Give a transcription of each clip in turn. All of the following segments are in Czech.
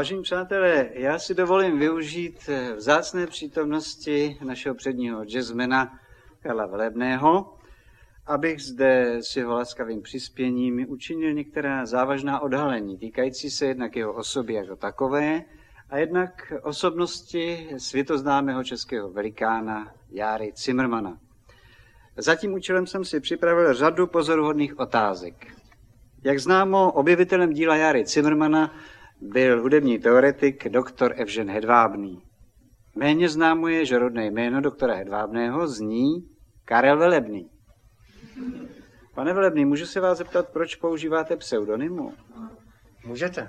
Vážení přátelé, já si dovolím využít vzácné přítomnosti našeho předního jazzmana Karla Velebného, abych zde s jeho laskavým přispěním učinil některá závažná odhalení, týkající se jednak jeho osoby jako takové a jednak osobnosti světoznámého českého velikána Járy Cimrmana. Za tím účelem jsem si připravil řadu pozoruhodných otázek. Jak známo, objevitelem díla Járy Cimrmana byl hudební teoretik doktor Evžen Hedvábný. Méně známo je, že rodné jméno doktora Hedvábného zní Karel Velebný. Pane Velebný, můžu se vás zeptat, proč používáte pseudonymu? Můžete.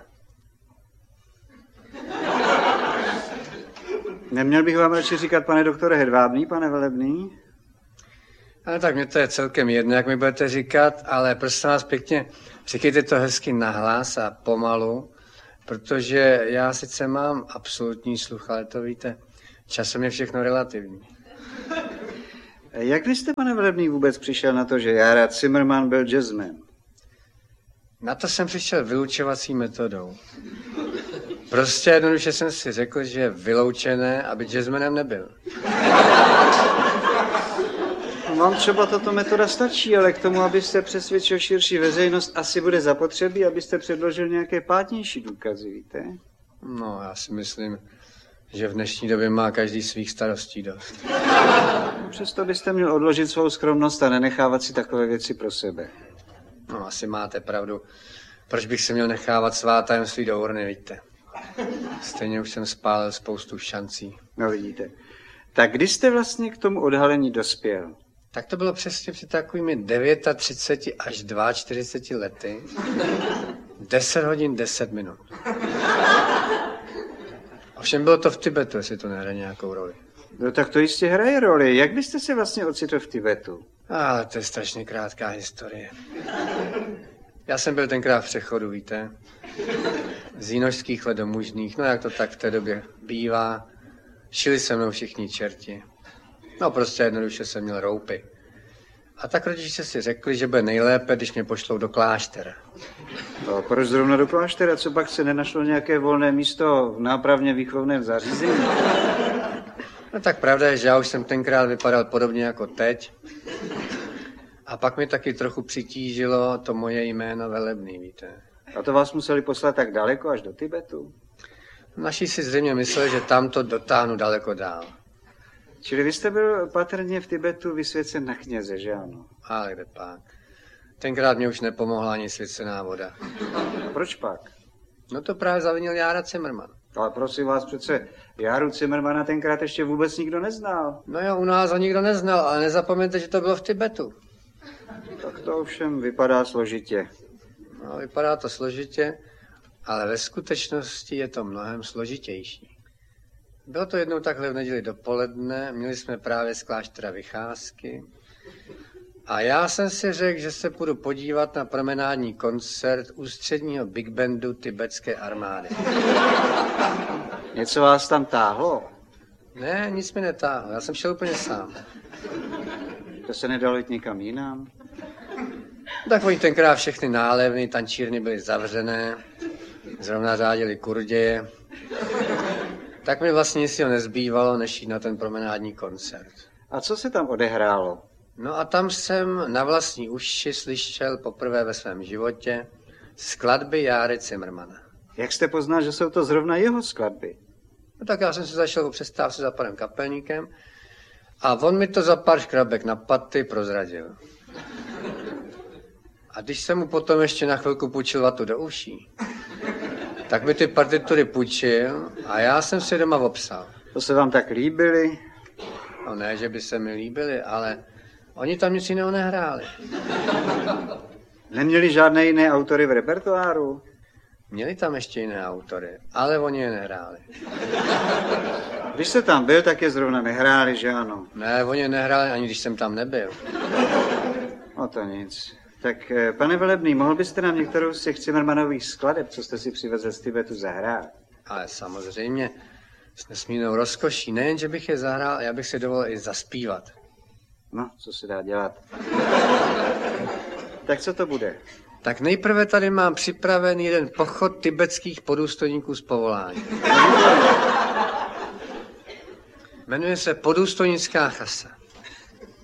Neměl bych vám radši říkat pane doktore Hedvábný, pane Velebný? Ale tak mě to je celkem jedno, jak mi budete říkat, ale prosím vás pěkně, říkejte to hezky nahlas a pomalu, protože já sice mám absolutní sluch, ale to víte, časem je všechno relativní. Jak byste, pane Velebný, vůbec přišel na to, že Jára Cimrman byl jazzman? Na to jsem přišel vylučovací metodou. Prostě jednoduše jsem si řekl, že je vyloučené, aby jazzmanem nebyl. Vám třeba tato metoda stačí, ale k tomu, abyste přesvědčil širší veřejnost, asi bude zapotřebí, abyste předložil nějaké pátnější důkazy, víte? No, já si myslím, že v dnešní době má každý svých starostí dost. Přesto byste měl odložit svou skromnost a nenechávat si takové věci pro sebe. No, asi máte pravdu. Proč bych se měl nechávat svá tajemství do urny, vidíte? Stejně už jsem spálil spoustu šancí. No vidíte. Tak kdy jste vlastně k tomu odhalení dospěl? Tak to bylo přesně před takovými 39 až 42 lety. 10 hodin, 10 minut. Ovšem bylo to v Tibetu, jestli to nehraje nějakou roli. No tak to jistě hraje roli. Jak byste se vlastně ocitl v Tibetu? Ale to je strašně krátká historie. Já jsem byl tenkrát v přechodu, víte. Z jinožských let do mužných, no jak to tak v té době bývá. Šili se mnou všichni čerti. No prostě jednoduše jsem měl roupy. A tak rodiče si řekli, že bude nejlépe, když mě pošlou do kláštera. No, proč zrovna do kláštera? Co pak se nenašlo nějaké volné místo v nápravně výchovném zařízení? No tak pravda je, že já už jsem tenkrát vypadal podobně jako teď. A pak mi taky trochu přitížilo to moje jméno Velebný, víte. A to vás museli poslat tak daleko, až do Tibetu? Naši si zřejmě mysleli, že tam to dotáhnu daleko dál. Čili vy jste byl patrně v Tibetu vysvěcen na kněze, že ano? Ale kde pak. Tenkrát mě už nepomohla ani svěcená voda. Proč pak? No to právě zavinil Jára Cimrman. Ale prosím vás, přece Járu Cimrmana tenkrát ještě vůbec nikdo neznal. No jo, u nás ho nikdo neznal, ale nezapomeňte, že to bylo v Tibetu. Tak to ovšem vypadá složitě. No, vypadá to složitě, ale ve skutečnosti je to mnohem složitější. Bylo to jednou takhle v neděli dopoledne, měli jsme právě z kláštera vycházky a já jsem si řekl, že se půjdu podívat na promenádní koncert ústředního big bandu tibetské armády. Něco vás tam táhlo? Ne, nic mi netáhlo, já jsem šel úplně sám. To se nedalo jít někam jinam? Tak oni tenkrát všechny nálevny, tančírny byly zavřené, zrovna řádili kurděje. Tak mi vlastně nic nezbývalo, než jít na ten promenádní koncert. A co se tam odehrálo? No a tam jsem na vlastní uši slyšel poprvé ve svém životě skladby Járy Cimrmana. Jak jste poznal, že jsou to zrovna jeho skladby? No tak já jsem se zašel po přestávce za panem kapelníkem a on mi to za pár škrabek na paty prozradil. A když jsem mu potom ještě na chvilku půjčil vatu do uší, tak mi ty partitury půjčil a já jsem si doma obsal. To se vám tak líbily? No ne, že by se mi líbily, ale oni tam nic jiného nehráli. Neměli žádné jiné autory v repertoáru? Měli tam ještě jiné autory, ale oni je nehráli. Když jste tam byl, tak je zrovna nehráli, že ano? Ne, oni je nehráli, ani když jsem tam nebyl. O to nic. Tak, pane Velebný, mohl byste nám některou z těch Cimrmanových skladeb, co jste si přivezl z Tibetu, zahrát? Ale samozřejmě s nesmírnou rozkoší. Nejen, že bych je zahrál, já bych si dovolil i zaspívat. No, co se dá dělat? Tak co to bude? Tak nejprve tady mám připraven jeden pochod tibetských podůstojníků z povolání. Jmenuje se podůstojnická chasa.